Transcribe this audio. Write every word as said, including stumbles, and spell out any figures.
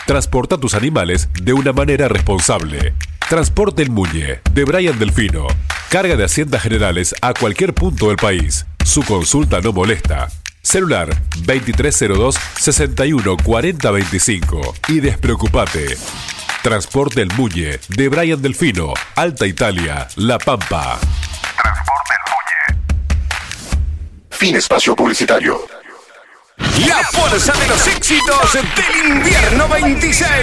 Transporta tus animales de una manera responsable. Transporte El Muñe, de Brian Delfino. Carga de haciendas generales a cualquier punto del país. Su consulta no molesta. Celular veintitrés cero dos, sesenta y uno, cuarenta veinticinco. Y despreocupate. Transporte El Muñe, de Brian Delfino. Alta Italia, La Pampa. Transporte El Muñe. Fin espacio publicitario. La fuerza de los éxitos del invierno veintiséis.